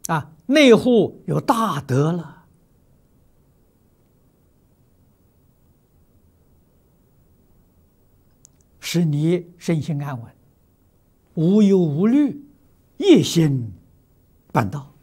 内户有大德了，使你身心安稳，无忧无虑，一心办道。